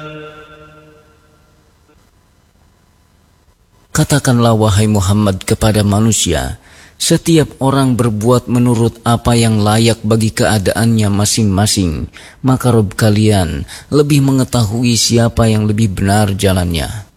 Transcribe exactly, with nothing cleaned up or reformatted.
Katakanlah wahai Muhammad kepada manusia, setiap orang berbuat menurut apa yang layak bagi keadaannya masing-masing, maka Rabb kalian lebih mengetahui siapa yang lebih benar jalannya.